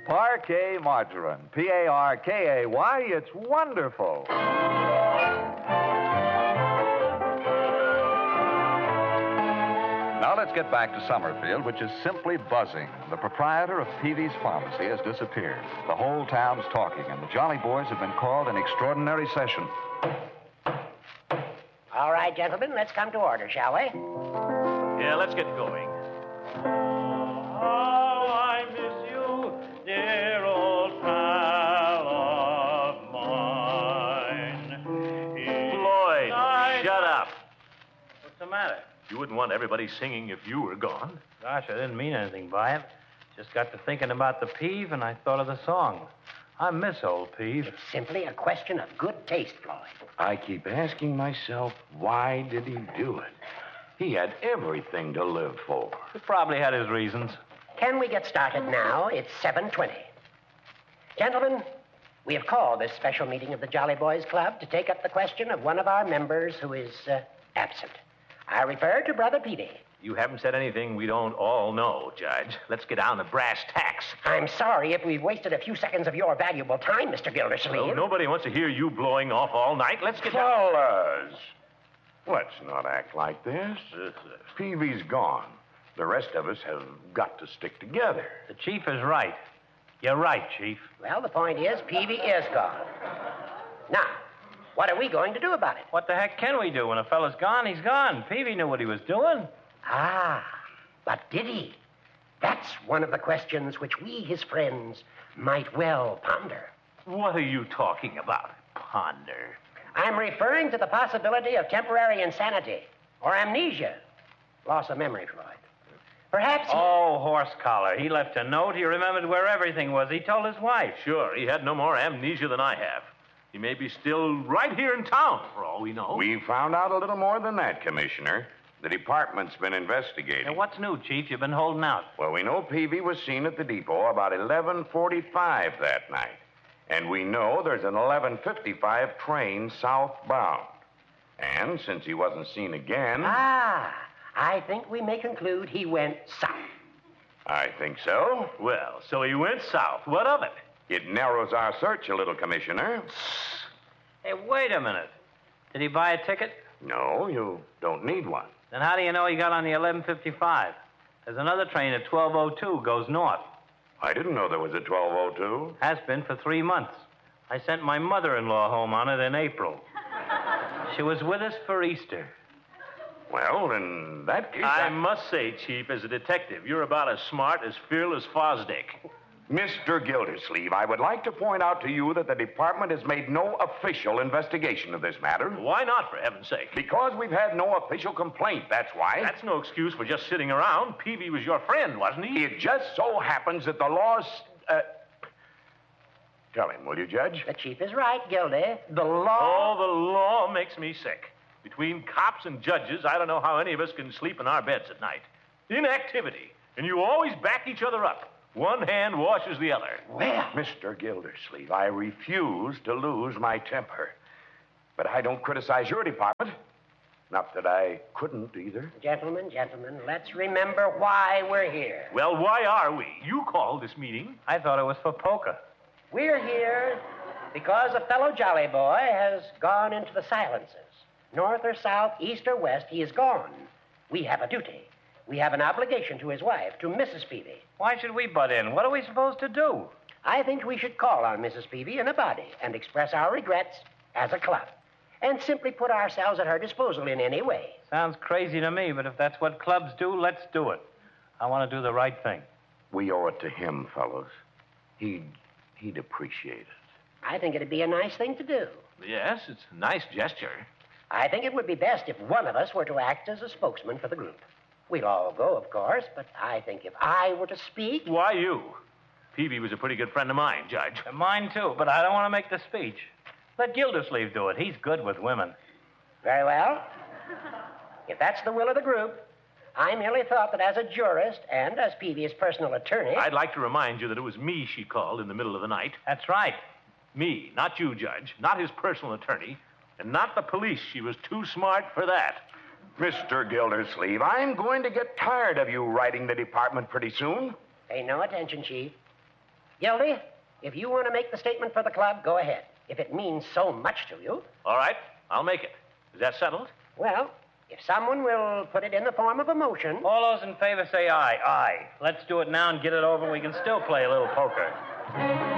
Parkay Margarine. Parkay. It's wonderful. Now let's get back to Summerfield, which is simply buzzing. The proprietor of Peavy's Pharmacy has disappeared. The whole town's talking, and the Jolly Boys have been called in extraordinary session. All right, gentlemen, let's come to order, shall we? Yeah, let's get going. How I miss you, dear old pal of mine. Floyd, shut up. What's the matter? You wouldn't want everybody singing if you were gone. Gosh, I didn't mean anything by it. Just got to thinking about the Peeve, and I thought of the song. I miss old Peeve. It's simply a question of good taste, Floyd. I keep asking myself, why did he do it? He had everything to live for. He probably had his reasons. Can we get started now? It's 7:20. Gentlemen, we have called this special meeting of the Jolly Boys Club to take up the question of one of our members who is absent. I refer to Brother Peavy. You haven't said anything we don't all know, Judge. Let's get down to brass tacks. I'm sorry if we've wasted a few seconds of your valuable time, Mr. Gildersleeve. Well, nobody wants to hear you blowing off all night. Let's get down. Fellas, let's not act like this. Peavy's gone. The rest of us have got to stick together. The Chief is right. You're right, Chief. Well, the point is, Peavy is gone. Now, what are we going to do about it? What the heck can we do? When a fella's gone, he's gone. Peavy knew what he was doing. Ah, but did he? That's one of the questions which we, his friends, might well ponder. What are you talking about? Ponder. I'm referring to the possibility of temporary insanity or amnesia. Loss of memory, Floyd. Perhaps he... Oh, horse collar. He left a note. He remembered where everything was. He told his wife. Sure, he had no more amnesia than I have. He may be still right here in town, for all we know. We found out a little more than that, Commissioner. The department's been investigating. Now, what's new, Chief? You've been holding out. Well, we know Peavy was seen at the depot about 11:45 that night. And we know there's an 11:55 train southbound. And since he wasn't seen again... Ah, I think we may conclude he went south. I think so. Well, so he went south. What of it? It narrows our search a little, Commissioner. Hey, wait a minute. Did he buy a ticket? No, you don't need one. Then how do you know he got on the 11:55? There's another train at 12:02 goes north. I didn't know there was a 12:02. Has been for 3 months. I sent my mother-in-law home on it in April. She was with us for Easter. Well, in that case... I must say, Chief, as a detective, you're about as smart as Fearless Fosdick. Mr. Gildersleeve, I would like to point out to you that the department has made no official investigation of this matter. Why not, for heaven's sake? Because we've had no official complaint, that's why. That's no excuse for just sitting around. Peavy was your friend, wasn't he? It just so happens that the law's... Tell him, will you, Judge? The Chief is right, Gildy. The law... Oh, the law makes me sick. Between cops and judges, I don't know how any of us can sleep in our beds at night. Inactivity. And you always back each other up. One hand washes the other. Well... Mr. Gildersleeve, I refuse to lose my temper. But I don't criticize your department. Not that I couldn't either. Gentlemen, let's remember why we're here. Well, why are we? You called this meeting. I thought it was for poker. We're here because a fellow Jolly Boy has gone into the silences. North or south, east or west, he is gone. We have a duty. We have an obligation to his wife, to Mrs. Peavy. Why should we butt in? What are we supposed to do? I think we should call on Mrs. Peavy in a body and express our regrets as a club and simply put ourselves at her disposal in any way. Sounds crazy to me, but if that's what clubs do, let's do it. I want to do the right thing. We owe it to him, fellows. He'd appreciate it. I think it'd be a nice thing to do. Yes, it's a nice gesture. I think it would be best if one of us were to act as a spokesman for the group. We'll all go, of course, but I think if I were to speak... Why you? Peavy was a pretty good friend of mine, Judge. Mine, too, but I don't want to make the speech. Let Gildersleeve do it. He's good with women. Very well. If that's the will of the group, I merely thought that as a jurist and as Peavy's personal attorney... I'd like to remind you that it was me she called in the middle of the night. That's right. Me, not you, Judge. Not his personal attorney. And not the police. She was too smart for that. Mr. Gildersleeve, I'm going to get tired of you writing the department pretty soon. Pay no attention, Chief. Gildy, if you want to make the statement for the club, go ahead. If it means so much to you. All right, I'll make it. Is that settled? Well, if someone will put it in the form of a motion. All those in favor say aye. Aye. Let's do it now and get it over, and we can still play a little poker.